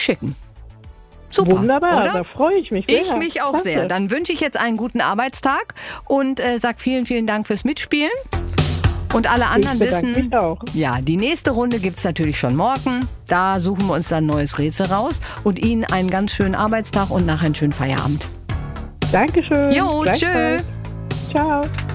schicken. Super, Wunderbar, oder? da freue ich mich sehr. Ich mich auch Klasse. sehr. Dann wünsche ich jetzt einen guten Arbeitstag und sag vielen, vielen Dank fürs Mitspielen. Und alle anderen Ich bedanke wissen, mich auch. ja, die nächste Runde gibt es natürlich schon morgen. Da suchen wir uns dann ein neues Rätsel raus und Ihnen einen ganz schönen Arbeitstag und nachher einen schönen Feierabend. Dankeschön. Jo, tschö. Gleichfalls. Ciao.